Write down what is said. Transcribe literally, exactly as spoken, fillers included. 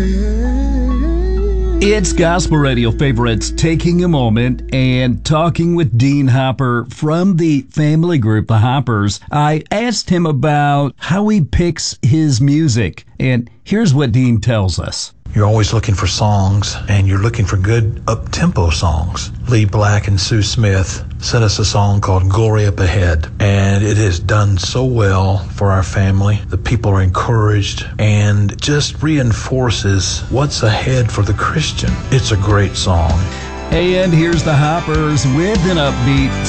It's Gospel Radio Favorites taking a moment and talking with Dean Hopper from the family group, the Hoppers. I asked him about how he picks his music, and here's what Dean tells us. You're always looking for songs, and you're looking for good up-tempo songs. Lee Black and Sue Smith sent us a song called Glory Up Ahead, and it has done so well for our family. The people are encouraged and just reinforces what's ahead for the Christian. It's a great song. And here's the Hoppers with an upbeat